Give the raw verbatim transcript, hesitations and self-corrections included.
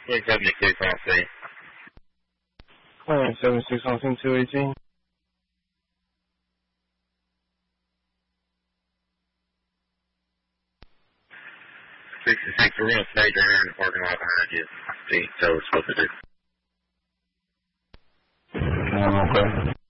Please seventy-six on C. Alright, seventy-six on scene two eighteen. sixty-six, we're going to stage right here in the parking lot behind you. See, so we're supposed to do. Um, okay.